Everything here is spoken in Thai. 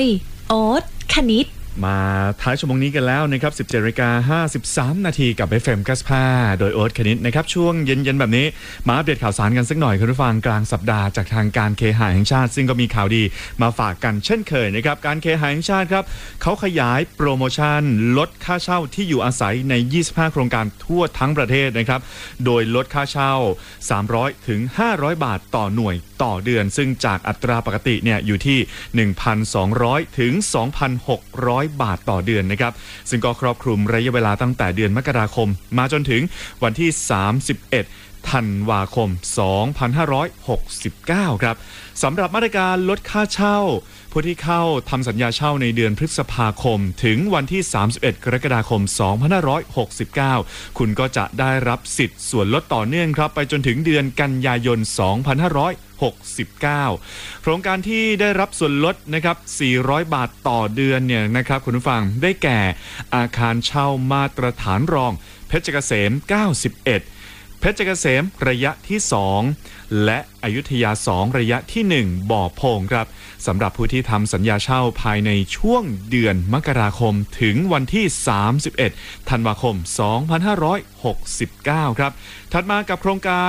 ยโอ๊ตคณิตมาท้ายชั่วโมงนี้กันแล้วนะครับ17:53 นาทีกับ FM 95โดยโอ๊ตคณิตนะครับช่วงเย็นๆแบบนี้มาอัปเดตข่าวสารกันสักหน่อยคุณผู้ฟังกลางสัปดาห์จากทางการเคหะแห่งชาติซึ่งก็มีข่าวดีมาฝากกันเช่นเคยนะครับการเคหะแห่งชาติครับเขาขยายโปรโมชั่นลดค่าเช่าที่อยู่อาศัยใน25โครงการทั่วทั้งประเทศนะครับโดยลดค่าเช่า300ถึง500บาทต่อหน่วยต่อเดือนซึ่งจากอัตราปกติเนี่ยอยู่ที่ 1,200 ถึง 2,600 บาทต่อเดือนนะครับซึ่งก็ครอบคลุมระยะเวลาตั้งแต่เดือนมกราคมมาจนถึงวันที่31ธันวาคม 2569 ครับสำหรับมาตรการลดค่าเช่าผู้ที่เข้าทำสัญญาเช่าในเดือนพฤษภาคมถึงวันที่31กรกฎาคม 2569 คุณก็จะได้รับสิทธิ์ส่วนลดต่อเนื่องครับไปจนถึงเดือนกันยายน 2569 โครงการที่ได้รับส่วนลดนะครับ400 บาทต่อเดือนเนี่ยนะครับคุณผู้ฟังได้แก่อาคารเช่ามาตรฐานรองเพชรเกษม 91 เพชรเกษมระยะที่ 2 และอยุธยา 2 ระยะที่ 1 บ่อโพงครับสำหรับผู้ที่ทำสัญญาเช่าภายในช่วงเดือนมกราคมถึงวันที่31ธันวาคม 2569 ครับถัดมากับโครงการ